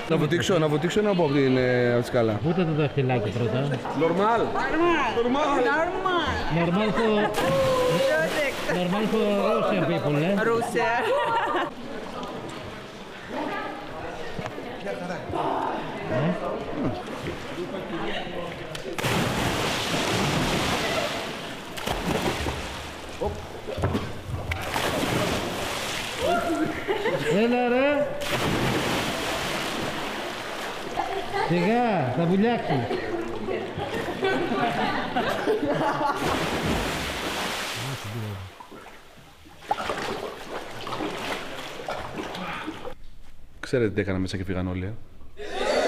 Να βουτήξω να πω από τη σκάλα. Πούτε το δαχτυλάκι πρώτα. Νορμάλ. Normal for Russian people, eh? Russia. Έλα ρε! Σιγά, θα βουλιάξει. Ξέρετε τι έκανα μέσα και φύγαν όλοι,